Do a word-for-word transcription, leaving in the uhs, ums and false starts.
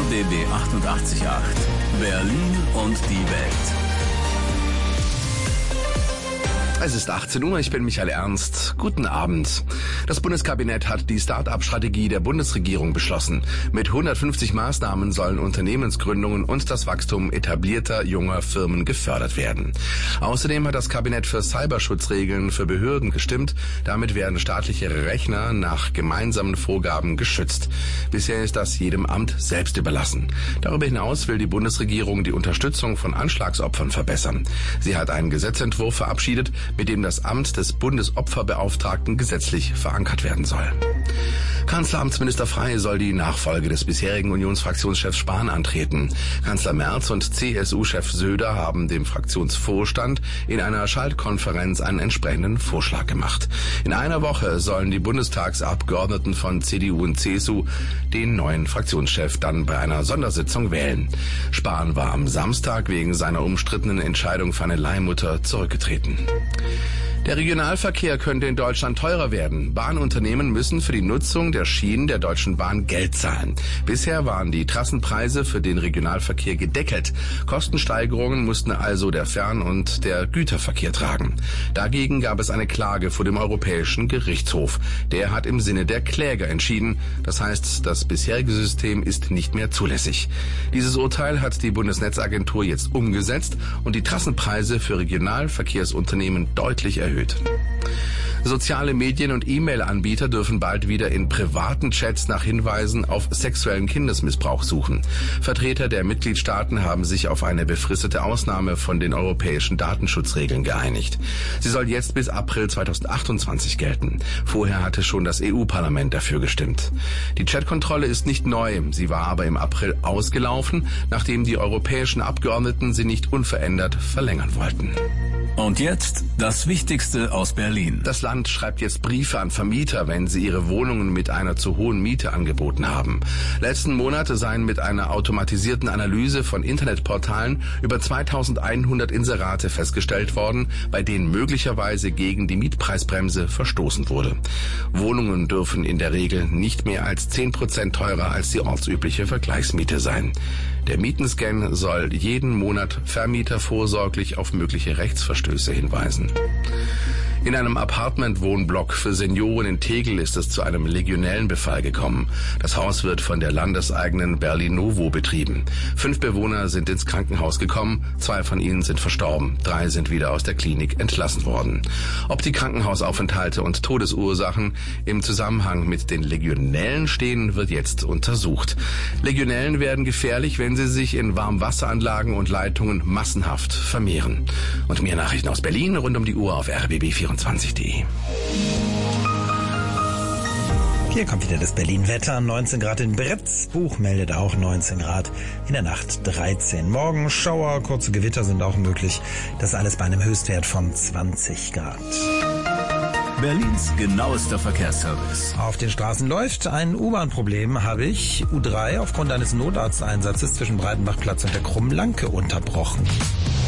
D B achtundachtzig Komma acht. Berlin und die Welt. Es ist achtzehn Uhr, ich bin Michael Ernst. Guten Abend. Das Bundeskabinett hat die Start-up-Strategie der Bundesregierung beschlossen. Mit hundertfünfzig Maßnahmen sollen Unternehmensgründungen und das Wachstum etablierter junger Firmen gefördert werden. Außerdem hat das Kabinett für Cyberschutzregeln für Behörden gestimmt. Damit werden staatliche Rechner nach gemeinsamen Vorgaben geschützt. Bisher ist das jedem Amt selbst überlassen. Darüber hinaus will die Bundesregierung die Unterstützung von Anschlagsopfern verbessern. Sie hat einen Gesetzentwurf verabschiedet, mit dem das Amt des Bundesopferbeauftragten gesetzlich verankert werden soll. Kanzleramtsminister Frey soll die Nachfolge des bisherigen Unionsfraktionschefs Spahn antreten. Kanzler Merz und C S U-Chef Söder haben dem Fraktionsvorstand in einer Schaltkonferenz einen entsprechenden Vorschlag gemacht. In einer Woche sollen die Bundestagsabgeordneten von C D U und C S U den neuen Fraktionschef dann bei einer Sondersitzung wählen. Spahn war am Samstag wegen seiner umstrittenen Entscheidung für eine Leihmutter zurückgetreten. Der Regionalverkehr könnte in Deutschland teurer werden. Bahnunternehmen müssen für die Nutzung der Schienen der Deutschen Bahn Geld zahlen. Bisher waren die Trassenpreise für den Regionalverkehr gedeckelt. Kostensteigerungen mussten also der Fern- und der Güterverkehr tragen. Dagegen gab es eine Klage vor dem Europäischen Gerichtshof. Der hat im Sinne der Kläger entschieden. Das heißt, das bisherige System ist nicht mehr zulässig. Dieses Urteil hat die Bundesnetzagentur jetzt umgesetzt und die Trassenpreise für Regionalverkehrsunternehmen deutlich erhöht. Soziale Medien und E-Mail-Anbieter dürfen bald wieder in privaten Chats nach Hinweisen auf sexuellen Kindesmissbrauch suchen. Vertreter der Mitgliedstaaten haben sich auf eine befristete Ausnahme von den europäischen Datenschutzregeln geeinigt. Sie soll jetzt bis April zweitausendachtundzwanzig gelten. Vorher hatte schon das E U-Parlament dafür gestimmt. Die Chatkontrolle ist nicht neu, sie war aber im April ausgelaufen, nachdem die europäischen Abgeordneten sie nicht unverändert verlängern wollten. Und jetzt das Wichtigste aus Berlin. Das Land schreibt jetzt Briefe an Vermieter, wenn sie ihre Wohnungen mit einer zu hohen Miete angeboten haben. Letzten Monate seien mit einer automatisierten Analyse von Internetportalen über zweitausendeinhundert Inserate festgestellt worden, bei denen möglicherweise gegen die Mietpreisbremse verstoßen wurde. Wohnungen dürfen in der Regel nicht mehr als zehn Prozent teurer als die ortsübliche Vergleichsmiete sein. Der Mietenscan soll jeden Monat Vermieter vorsorglich auf mögliche Rechtsverstöße hinweisen. In einem Apartment-Wohnblock für Senioren in Tegel ist es zu einem Legionellenbefall gekommen. Das Haus wird von der landeseigenen Berlinovo betrieben. Fünf Bewohner sind ins Krankenhaus gekommen, zwei von ihnen sind verstorben, drei sind wieder aus der Klinik entlassen worden. Ob die Krankenhausaufenthalte und Todesursachen im Zusammenhang mit den Legionellen stehen, wird jetzt untersucht. Legionellen werden gefährlich, wenn sie sich in Warmwasseranlagen und Leitungen massenhaft vermehren. Und mehr Nachrichten aus Berlin rund um die Uhr auf R B B vierundzwanzig punkt de. Hier kommt wieder das Berlin-Wetter. neunzehn Grad in Bretz. Buch meldet auch neunzehn Grad. In der Nacht dreizehn. Morgen Schauer, kurze Gewitter sind auch möglich. Das alles bei einem Höchstwert von zwanzig Grad. Berlins genauester Verkehrsservice. Auf den Straßen läuft. Ein U-Bahn-Problem habe ich. U drei aufgrund eines Notarzteinsatzes zwischen Breitenbachplatz und der Krumm-Lanke unterbrochen.